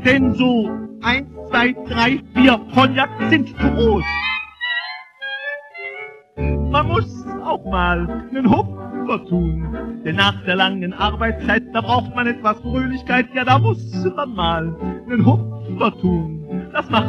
Denn so 1, 2, 3, 4 Cognac sind zu groß. Man muss auch mal nen Hupfer tun, denn nach der langen Arbeitszeit, da braucht man etwas Fröhlichkeit, ja, da muss man mal nen Hupfer tun. Das macht